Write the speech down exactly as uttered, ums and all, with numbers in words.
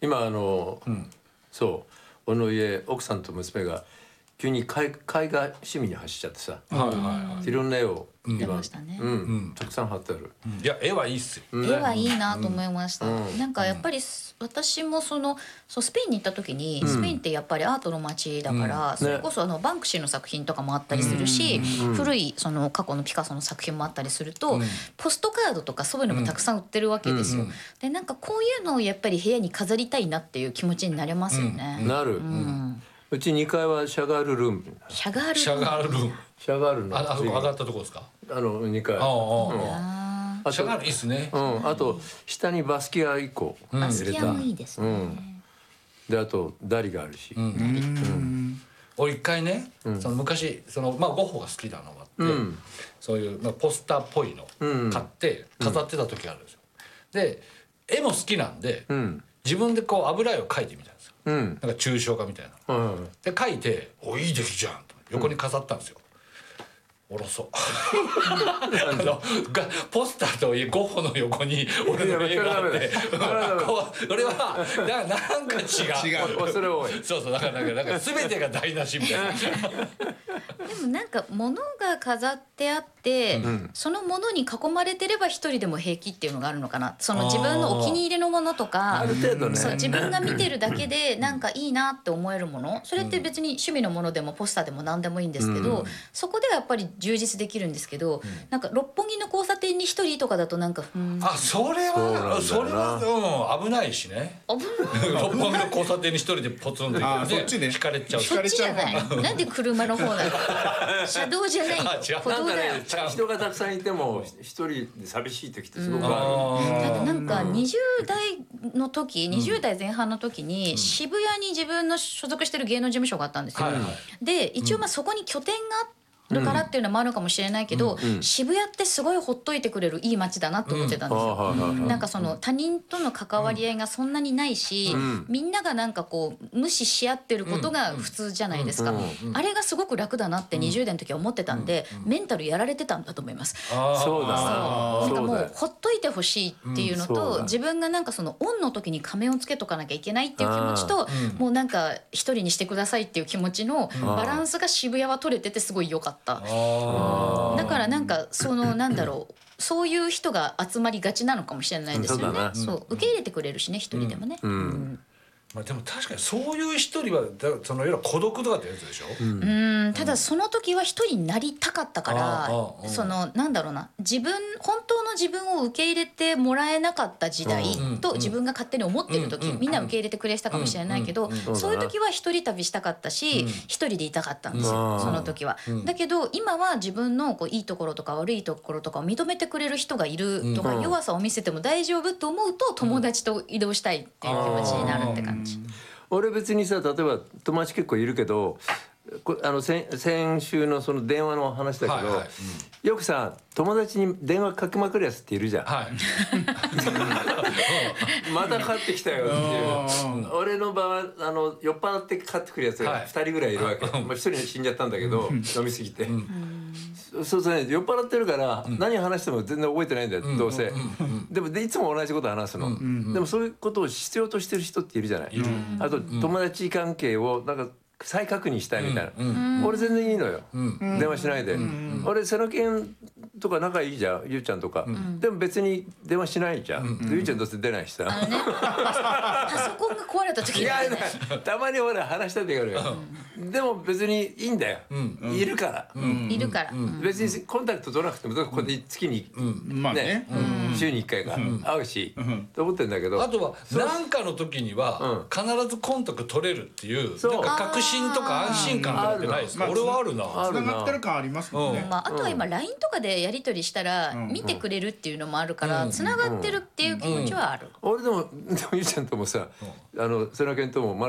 今あの、うん、そう俺の家奥さんと娘が急に絵絵画趣味に走っちゃってさ、はいはいはい、いろんな絵を今、ねうんうん、たくさん貼ってある、 うん、いや絵はいいっすよ、 うん、絵はいいなと思いました、うん、なんかやっぱり私もそのそうスペインに行った時に、うん、スペインってやっぱりアートの街だから、うんね、それこそあのバンクシーの作品とかもあったりするし、うん、古いその過去のピカソの作品もあったりすると、うん、ポストカードとかそういうのもたくさん売ってるわけですよ、うん、でなんかこういうのをやっぱり部屋に飾りたいなっていう気持ちになれますよね、 うん、なる、うんうちにかいはシャガールルーム。 シャガールルーム。 シャガールルーム。 シャガールの。 あ、あそこ上がったとこですか。 あのにかい。ああ、うん、シャガールいいですね。 うん。あと下にバスキアいっこ入れた。 バスキアもいいですね。うん、 であとダリがあるし。うん。うん、 俺一回ね、うん、その昔そのまあゴッホが好きなのがあって、うん、そういうまあポスターっぽいの買って飾ってた時があるんですよ。で絵も好きなんで、うん、自分でこう油絵を描いてみたんですよ。うん、なんか抽象画みたいな、うん、で書いて「おいい出来じゃん」と横に飾ったんですよ、うん、おろそうあのポスターとゴッホの横に俺の絵があって俺はなんか違う違うそれ多いそうそうだからなんかなんか全てが台無しみたいなでもなんか物が飾ってあって、うん、その物に囲まれてれば一人でも平気っていうのがあるのかな。その自分のお気に入りのものとかある程度ね、 そう自分が見てるだけでなんかいいなって思えるもの、それって別に趣味のものでもポスターでも何でもいいんですけど、うん、そこではやっぱり充実できるんですけど、うん、なんか六本木の交差点に一人とかだとなんかうんあそれはそれは、うん、危ないしね危ない六本木の交差点に一人でポツンって引かれちゃうそっちじゃないなんで車の方なの車道じゃない歩道だよ、 ね、人がたくさんいても一人で寂しい時ってすごくある、 うん、なんかにじゅう代の時、うん、にじゅう代前半の時に渋谷に自分の所属してる芸能事務所があったんですよ、はいはい、で一応まあそこに拠点があってるからっていうのもあるかもしれないけど、うんうん、渋谷ってすごいほっといてくれるいい街だなって思ってたんですよ、うん、なんかその他人との関わり合いがそんなにないし、うん、みんながなんかこう無視し合ってることが普通じゃないですか、うんうん、あれがすごく楽だなってにじゅう代の時は思ってたんで、うん、メンタルやられてたんだと思います。 そうだな、なんかもうほっといてほしいっていうのと、うん、自分がなんかそのオンの時に仮面をつけとかなきゃいけないっていう気持ちと、うん、もうなんか一人にしてくださいっていう気持ちのバランスが渋谷は取れててすごい良かった。だからなんかそのなんだろうそういう人が集まりがちなのかもしれないですよね。そう、そう受け入れてくれるしね一人でもね、うんうん、 まあ、でも確かにそういう一人はそのいわゆる孤独とかってやつでしょ、 うん、うんただその時は一人になりたかったから、うん、そのなんだろうな自分本当の自分を受け入れてもらえなかった時代と自分が勝手に思ってる時、うん、みんな受け入れてくれてたかもしれないけど、うんうん、そういう時は一人旅したかったし、うん、一人でいたかったんですよ、うん、その時は、うん、だけど今は自分のこういいところとか悪いところとかを認めてくれる人がいるとか、うん、弱さを見せても大丈夫と思うと友達と移動したいっていう気持ちになるって感じ。 俺別にさ例えば友達結構いるけどあの 先, 先週のその電話の話だけど、はいはいうん、よくさ友達に電話かけまくるやつっているじゃん、はい、またかかってきたよっていう俺の場合あの酔っ払ってかかってくるやつがふたりぐらいいるわけ、はい、まあ、ひとり死んじゃったんだけど飲みすぎて、うん、そうそうね酔っ払ってるから何話しても全然覚えてないんだよ、うん、どうせ、うん、でもでいつも同じこと話すの、うん、でもそういうことを必要としてる人っているじゃない、うん、あと友達関係をなんか再確認したいみたいな、うんうん、俺全然いいのよ、うん、電話しないで、うんうん、俺瀬野健とか仲いいじゃんゆうちゃんとか、うん、でも別に電話しないじゃん、うん、ゆうちゃんどうせ出ないしさ、 あのね、パソコンが壊れた時だよねたまに俺話したい時あるよ、うん、でも別にいいんだよ、うん、いるから、 うん、いるから、うん、 別にコンタクト取らなくてもここで月に、うん、ね、うん、週にいっかいか会うし、うん、と思ってんだけどあとは何かの時には必ずコンタクト取れるっていうなんか確信とか安心感とかってないですか？俺はあるな。 繋がってる感ありますもんね。 まああとは今 ライン とかでやり取りしたら見てくれるっていうのもあるから繋がってるっていう気持ちはある。 俺でもでもゆうちゃんともさあの瀬野健とも